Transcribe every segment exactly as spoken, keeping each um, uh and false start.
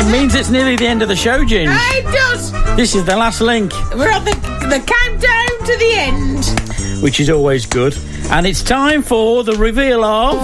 It means it's nearly the end of the show, Ginge. It does. This is the last link. We're on the, the countdown to the end. Which is always good. And it's time for the reveal of...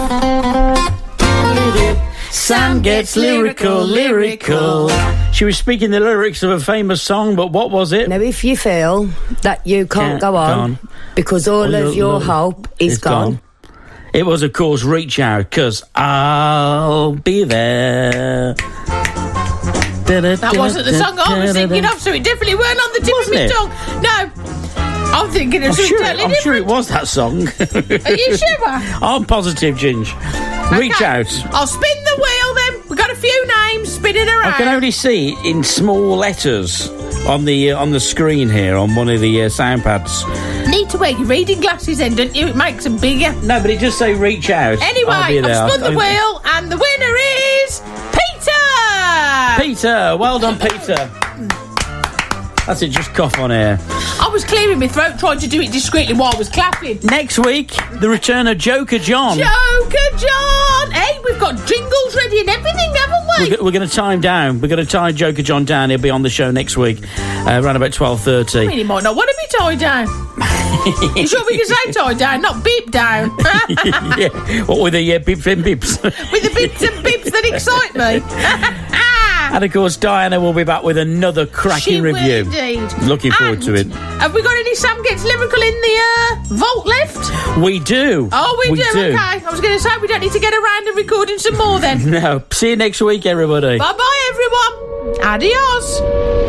Sam gets lyrical, lyrical. She was speaking the lyrics of a famous song, but what was it? Now, if you feel that you can't, Can't go on, gone. because all All of your love hope is is gone. gone. It was, of course, Reach Out, because I'll be there. That wasn't the song I was thinking of, so it definitely weren't on the tip Wasn't of my it? tongue. No. I'm thinking of I'm something sure, totally I'm different. sure it was that song. Are you sure? I'm positive, Ginge. Reach Okay. Out. I'll spin the wheel then. We've got a few names spinning around. I can only see it in small letters on the uh, on the screen here on one of the uh, sound pads. Need to wear your reading glasses then, don't you? It makes them bigger. No, but it just say Reach Out. Anyway, I'll be there. I've spun the I- wheel, and the winner is Peter! Peter, well done, Peter. That's it, just cough on air. I was clearing my throat trying to do it discreetly while I was clapping. Next week, the return of Joker John. Joker John! Hey, we've got jingles ready and everything, haven't we? We're, we're going to tie him down. We're going to tie Joker John down. He'll be on the show next week, uh, around about twelve thirty. I mean, he might not want to be tied down. You sure we can say tied down, not beep down? Yeah, what with the uh, bips and bips. With the bits and bips that excite me. And of course, Diana will be back with another cracking She will review. indeed. Looking forward And to it. Have we got any Sam Gets Lyrical in the uh, vault left? We do. Oh, we, We do. do. Okay. I was going to say we don't need to get around and recording some more then. No. See you next week, everybody. Bye bye, everyone. Adios.